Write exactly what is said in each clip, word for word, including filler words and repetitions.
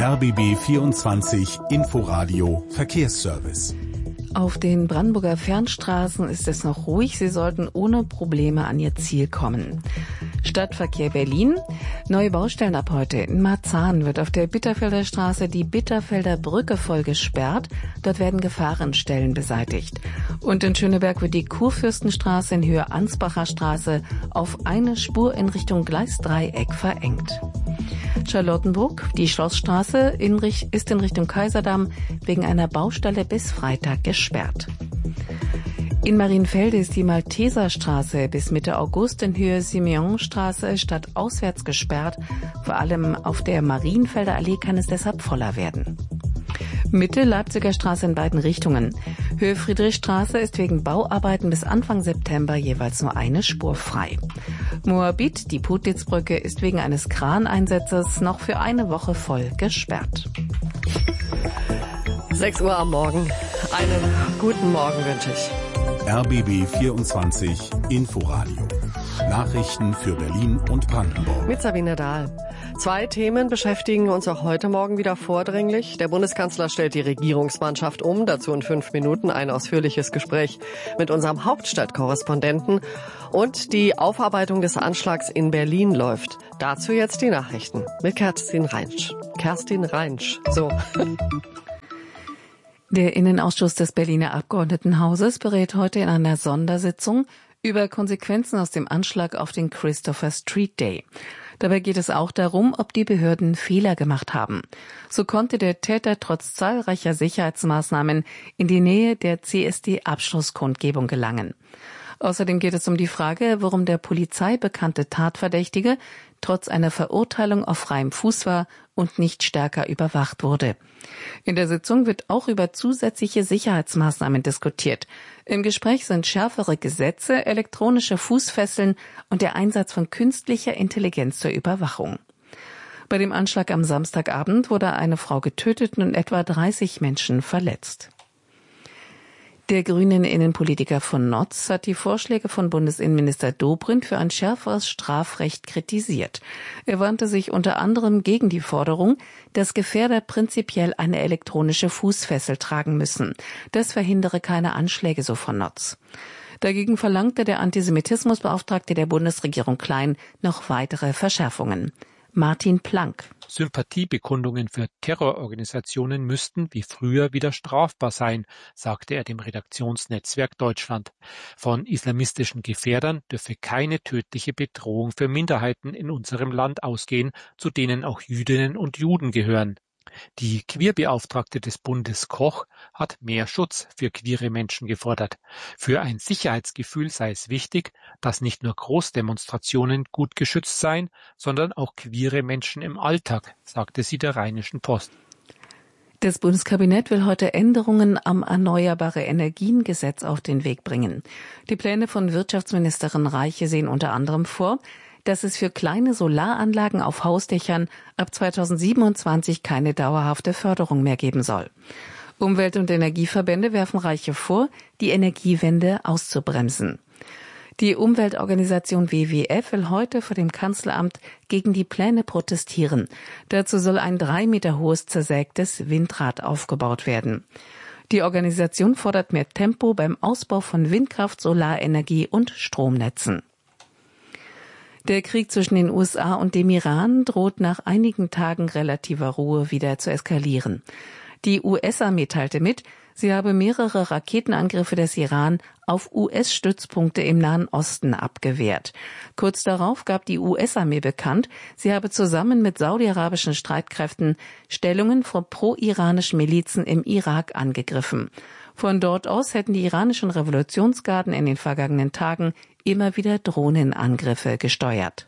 R B B vierundzwanzig Inforadio Verkehrsservice. Auf den Brandenburger Fernstraßen ist es noch ruhig. Sie sollten ohne Probleme an ihr Ziel kommen. Stadtverkehr Berlin. Neue Baustellen ab heute. In Marzahn wird auf der Bitterfelder Straße die Bitterfelder Brücke voll gesperrt. Dort werden Gefahrenstellen beseitigt. Und in Schöneberg wird die Kurfürstenstraße in Höhe Ansbacher Straße auf eine Spur in Richtung Gleisdreieck verengt. Charlottenburg, die Schlossstraße in, ist in Richtung Kaiserdamm wegen einer Baustelle bis Freitag gesperrt. In Marienfelde ist die Malteserstraße bis Mitte August in Höhe Simeonstraße stadtauswärts gesperrt. Vor allem auf der Marienfelder Allee kann es deshalb voller werden. Mitte Leipziger Straße in beiden Richtungen. Höhe Friedrichstraße ist wegen Bauarbeiten bis Anfang September jeweils nur eine Spur frei. Moabit, die Putlitzbrücke, ist wegen eines Kraneinsatzes noch für eine Woche voll gesperrt. sechs Uhr am Morgen. Einen guten Morgen wünsche ich. R B B vierundzwanzig Inforadio. Nachrichten für Berlin und Brandenburg. Mit Sabine Dahl. Zwei Themen beschäftigen uns auch heute Morgen wieder vordringlich. Der Bundeskanzler stellt die Regierungsmannschaft um. Dazu in fünf Minuten ein ausführliches Gespräch mit unserem Hauptstadtkorrespondenten. Und die Aufarbeitung des Anschlags in Berlin läuft. Dazu jetzt die Nachrichten mit Kerstin Reinsch. Kerstin Reinsch. So. Der Innenausschuss des Berliner Abgeordnetenhauses berät heute in einer Sondersitzung über Konsequenzen aus dem Anschlag auf den Christopher Street Day. Dabei geht es auch darum, ob die Behörden Fehler gemacht haben. So konnte der Täter trotz zahlreicher Sicherheitsmaßnahmen in die Nähe der C S D-Abschlusskundgebung gelangen. Außerdem geht es um die Frage, warum der Polizei bekannte Tatverdächtige trotz einer Verurteilung auf freiem Fuß war und nicht stärker überwacht wurde. In der Sitzung wird auch über zusätzliche Sicherheitsmaßnahmen diskutiert. Im Gespräch sind schärfere Gesetze, elektronische Fußfesseln und der Einsatz von künstlicher Intelligenz zur Überwachung. Bei dem Anschlag am Samstagabend wurde eine Frau getötet und etwa dreißig Menschen verletzt. Der grünen Innenpolitiker von Notz hat die Vorschläge von Bundesinnenminister Dobrindt für ein schärferes Strafrecht kritisiert. Er wandte sich unter anderem gegen die Forderung, dass Gefährder prinzipiell eine elektronische Fußfessel tragen müssen. Das verhindere keine Anschläge, so von Notz. Dagegen verlangte der Antisemitismusbeauftragte der Bundesregierung Klein noch weitere Verschärfungen. Martin Planck. Sympathiebekundungen für Terrororganisationen müssten wie früher wieder strafbar sein, sagte er dem Redaktionsnetzwerk Deutschland. Von islamistischen Gefährdern dürfe keine tödliche Bedrohung für Minderheiten in unserem Land ausgehen, zu denen auch Jüdinnen und Juden gehören. Die Queerbeauftragte des Bundes Koch hat mehr Schutz für queere Menschen gefordert. Für ein Sicherheitsgefühl sei es wichtig, dass nicht nur Großdemonstrationen gut geschützt seien, sondern auch queere Menschen im Alltag, sagte sie der Rheinischen Post. Das Bundeskabinett will heute Änderungen am Erneuerbare Energien Gesetz auf den Weg bringen. Die Pläne von Wirtschaftsministerin Reiche sehen unter anderem vor, dass es für kleine Solaranlagen auf Hausdächern ab zweitausendsiebenundzwanzig keine dauerhafte Förderung mehr geben soll. Umwelt- und Energieverbände werfen Reiche vor, die Energiewende auszubremsen. Die Umweltorganisation W W F will heute vor dem Kanzleramt gegen die Pläne protestieren. Dazu soll ein drei Meter hohes zersägtes Windrad aufgebaut werden. Die Organisation fordert mehr Tempo beim Ausbau von Windkraft, Solarenergie und Stromnetzen. Der Krieg zwischen den U S A und dem Iran droht nach einigen Tagen relativer Ruhe wieder zu eskalieren. Die U S-Armee teilte mit, sie habe mehrere Raketenangriffe des Iran auf U S-Stützpunkte im Nahen Osten abgewehrt. Kurz darauf gab die U S-Armee bekannt, sie habe zusammen mit saudi-arabischen Streitkräften Stellungen von pro-iranischen Milizen im Irak angegriffen. Von dort aus hätten die iranischen Revolutionsgarden in den vergangenen Tagen immer wieder Drohnenangriffe gesteuert.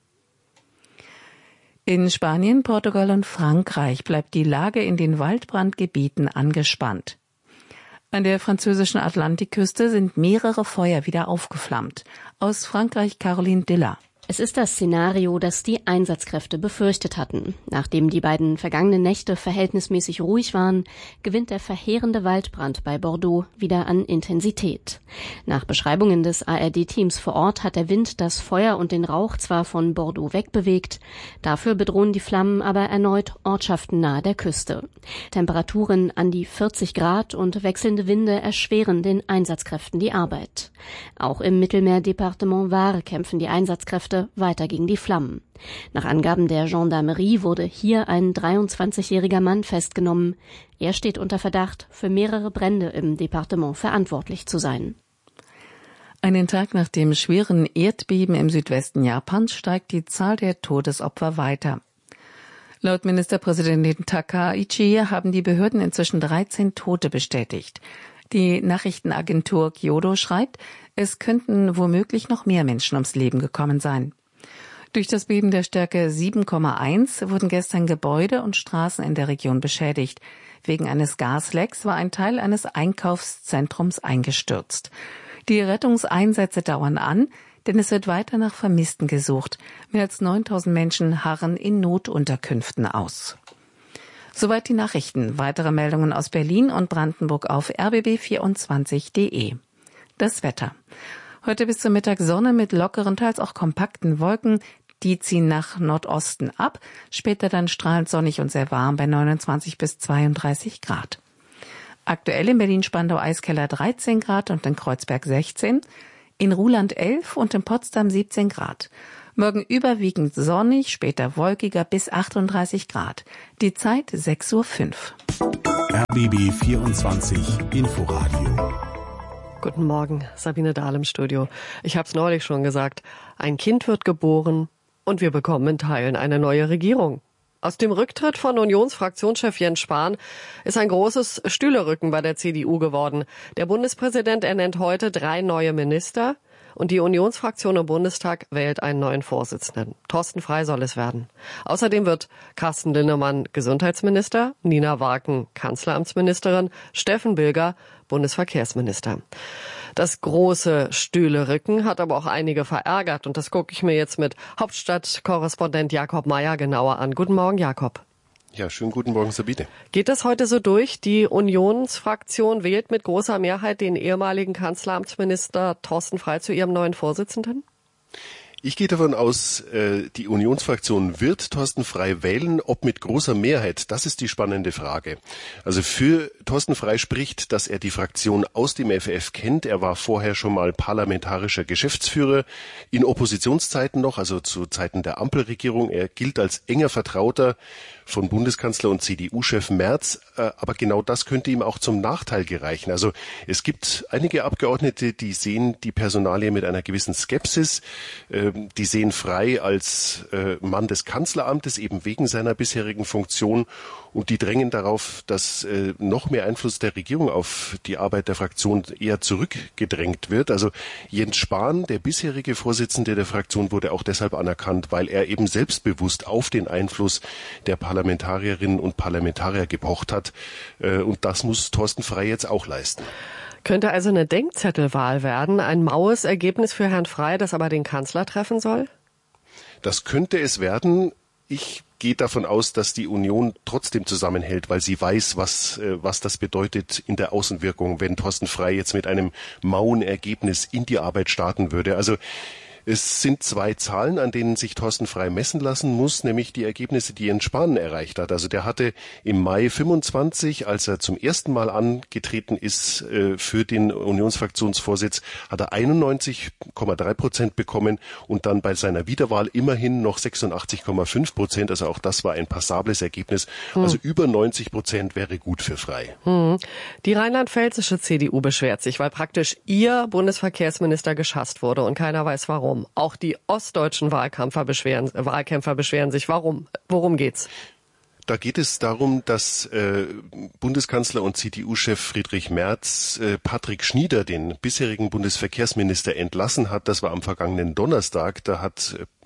In Spanien, Portugal und Frankreich bleibt die Lage in den Waldbrandgebieten angespannt. An der französischen Atlantikküste sind mehrere Feuer wieder aufgeflammt. Aus Frankreich Caroline Diller. Es ist das Szenario, das die Einsatzkräfte befürchtet hatten. Nachdem die beiden vergangenen Nächte verhältnismäßig ruhig waren, gewinnt der verheerende Waldbrand bei Bordeaux wieder an Intensität. Nach Beschreibungen des A R D-Teams vor Ort hat der Wind das Feuer und den Rauch zwar von Bordeaux wegbewegt, dafür bedrohen die Flammen aber erneut Ortschaften nahe der Küste. Temperaturen an die vierzig Grad und wechselnde Winde erschweren den Einsatzkräften die Arbeit. Auch im Mittelmeerdepartement Var kämpfen die Einsatzkräfte weiter gegen die Flammen. Nach Angaben der Gendarmerie wurde hier ein dreiundzwanzigjähriger Mann festgenommen. Er steht unter Verdacht, für mehrere Brände im Departement verantwortlich zu sein. Einen Tag nach dem schweren Erdbeben im Südwesten Japans steigt die Zahl der Todesopfer weiter. Laut Ministerpräsidentin Takaichi haben die Behörden inzwischen dreizehn Tote bestätigt. Die Nachrichtenagentur Kyodo schreibt, es könnten womöglich noch mehr Menschen ums Leben gekommen sein. Durch das Beben der Stärke sieben Komma eins wurden gestern Gebäude und Straßen in der Region beschädigt. Wegen eines Gaslecks war ein Teil eines Einkaufszentrums eingestürzt. Die Rettungseinsätze dauern an, denn es wird weiter nach Vermissten gesucht. Mehr als neuntausend Menschen harren in Notunterkünften aus. Soweit die Nachrichten. Weitere Meldungen aus Berlin und Brandenburg auf r b b vierundzwanzig punkt d e. Das Wetter. Heute bis zum Mittag Sonne mit lockeren, teils auch kompakten Wolken. Die ziehen nach Nordosten ab. Später dann strahlend sonnig und sehr warm bei neunundzwanzig bis zweiunddreißig Grad. Aktuell in Berlin-Spandau-Eiskeller dreizehn Grad und in Kreuzberg sechzehn. In Ruhland elf und in Potsdam siebzehn Grad. Morgen überwiegend sonnig, später wolkiger bis achtunddreißig Grad. Die Zeit sechs Uhr fünf. R B B vierundzwanzig Inforadio. Guten Morgen, Sabine Dahl im Studio. Ich habe es neulich schon gesagt, ein Kind wird geboren und wir bekommen in Teilen eine neue Regierung. Aus dem Rücktritt von Unionsfraktionschef Jens Spahn ist ein großes Stühlerücken bei der C D U geworden. Der Bundespräsident ernennt heute drei neue Minister und die Unionsfraktion im Bundestag wählt einen neuen Vorsitzenden. Thorsten Frey soll es werden. Außerdem wird Carsten Linnemann Gesundheitsminister, Nina Warken Kanzleramtsministerin, Steffen Bilger Bundesverkehrsminister. Das große Stühlerücken hat aber auch einige verärgert und das gucke ich mir jetzt mit Hauptstadtkorrespondent Jakob Mayer genauer an. Guten Morgen, Jakob. Ja, schönen guten Morgen, Sabine. Geht das heute so durch? Die Unionsfraktion wählt mit großer Mehrheit den ehemaligen Kanzleramtsminister Thorsten Frey zu ihrem neuen Vorsitzenden? Ich gehe davon aus, die Unionsfraktion wird Thorsten Frey wählen. Ob mit großer Mehrheit, das ist die spannende Frage. Also für Thorsten Frey spricht, dass er die Fraktion aus dem F F kennt. Er war vorher schon mal parlamentarischer Geschäftsführer in Oppositionszeiten noch, also zu Zeiten der Ampelregierung. Er gilt als enger Vertrauter von Bundeskanzler und C D U-Chef Merz. Aber genau das könnte ihm auch zum Nachteil gereichen. Also es gibt einige Abgeordnete, die sehen die Personalie mit einer gewissen Skepsis. Die sehen Frey als Mann des Kanzleramtes, eben wegen seiner bisherigen Funktion. Und die drängen darauf, dass noch mehr Einfluss der Regierung auf die Arbeit der Fraktion eher zurückgedrängt wird. Also Jens Spahn, der bisherige Vorsitzende der Fraktion, wurde auch deshalb anerkannt, weil er eben selbstbewusst auf den Einfluss der Parlamentarierinnen und Parlamentarier gepocht hat. Und das muss Thorsten Frey jetzt auch leisten. Könnte also eine Denkzettelwahl werden, ein maues Ergebnis für Herrn Frey, das aber den Kanzler treffen soll? Das könnte es werden. Ich gehe davon aus, dass die Union trotzdem zusammenhält, weil sie weiß, was, was das bedeutet in der Außenwirkung, wenn Thorsten Frey jetzt mit einem mauen Ergebnis in die Arbeit starten würde. Also es sind zwei Zahlen, an denen sich Thorsten Frey messen lassen muss, nämlich die Ergebnisse, die Jens Spahn erreicht hat. Also der hatte im Mai fünfundzwanzig, als er zum ersten Mal angetreten ist für den Unionsfraktionsvorsitz, hat er einundneunzig Komma drei Prozent bekommen und dann bei seiner Wiederwahl immerhin noch sechsundachtzig Komma fünf Prozent. Also auch das war ein passables Ergebnis. Hm. Also über neunzig Prozent wäre gut für Frey. Hm. Die rheinland-pfälzische C D U beschwert sich, weil praktisch ihr Bundesverkehrsminister geschasst wurde und keiner weiß warum. Auch die ostdeutschen Wahlkämpfer beschweren, Wahlkämpfer beschweren sich. Warum? Worum geht's? Da geht es darum, dass äh, Bundeskanzler und C D U-Chef Friedrich Merz äh, Patrick Schnieder, den bisherigen Bundesverkehrsminister, entlassen hat. Das war am vergangenen Donnerstag. Da hat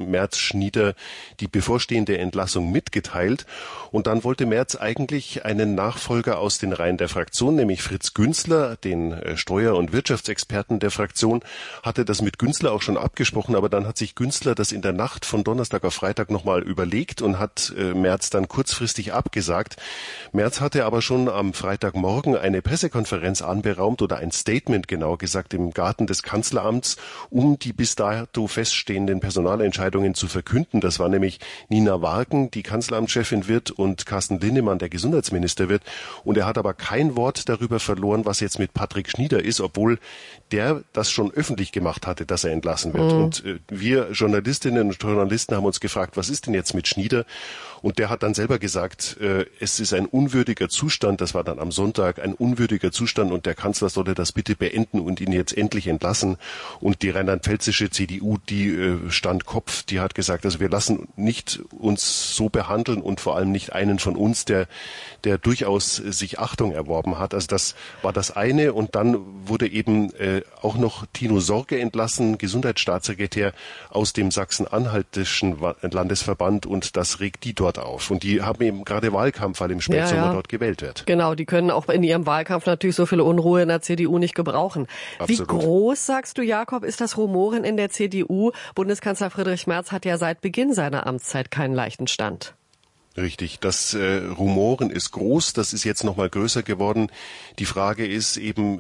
Merz Schnieder die bevorstehende Entlassung mitgeteilt. Und dann wollte Merz eigentlich einen Nachfolger aus den Reihen der Fraktion, nämlich Fritz Günzler, den Steuer- und Wirtschaftsexperten der Fraktion, hatte das mit Günzler auch schon abgesprochen, aber dann hat sich Günzler das in der Nacht von Donnerstag auf Freitag nochmal überlegt und hat äh, Merz dann kurzfristig abgesagt. Merz hatte aber schon am Freitagmorgen eine Pressekonferenz anberaumt oder ein Statement genau gesagt im Garten des Kanzleramts, um die bis dato feststehenden Personalentscheidungen zu verkünden. Das war nämlich Nina Wagen, die Kanzleramtschefin wird, und Carsten Linnemann, der Gesundheitsminister wird. Und er hat aber kein Wort darüber verloren, was jetzt mit Patrick Schnieder ist, obwohl der das schon öffentlich gemacht hatte, dass er entlassen wird. Mhm. Und äh, wir Journalistinnen und Journalisten haben uns gefragt, was ist denn jetzt mit Schnieder? Und der hat dann selber gesagt, äh, es ist ein unwürdiger Zustand, das war dann am Sonntag, ein unwürdiger Zustand und der Kanzler solle das bitte beenden und ihn jetzt endlich entlassen. Und die rheinland-pfälzische C D U, die äh, stand Kopf, die hat gesagt, also wir lassen nicht uns so behandeln und vor allem nicht einen von uns, der, der durchaus äh, sich Achtung erworben hat. Also das war das eine. Und dann wurde eben äh, auch noch Tino Sorge entlassen, Gesundheitsstaatssekretär aus dem sachsen-anhaltischen Landesverband, und das regt die dort auf. Und die haben eben gerade Wahlkampf, weil im Spätsommer ja, ja. dort gewählt wird. Genau, die können auch in ihrem Wahlkampf natürlich so viel Unruhe in der C D U nicht gebrauchen. Absolut. Wie groß, sagst du, Jakob, ist das Rumoren in der C D U? Bundeskanzler Friedrich Merz hat ja seit Beginn seiner Amtszeit keinen leichten Stand. Richtig, das äh, Rumoren ist groß, das ist jetzt noch mal größer geworden. Die Frage ist eben,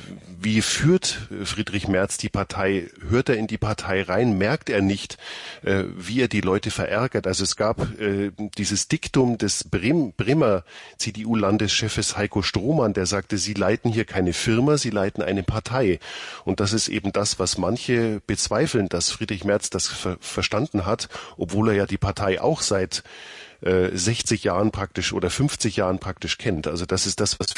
wie führt Friedrich Merz die Partei? Hört er in die Partei rein? Merkt er nicht, äh, wie er die Leute verärgert? Also es gab äh, dieses Diktum des Brem- Bremer C D U-Landeschefes Heiko Strohmann, der sagte, Sie leiten hier keine Firma, Sie leiten eine Partei. Und das ist eben das, was manche bezweifeln, dass Friedrich Merz das ver- verstanden hat, obwohl er ja die Partei auch seit sechzig Jahren praktisch oder fünfzig Jahren praktisch kennt. Also das ist das, was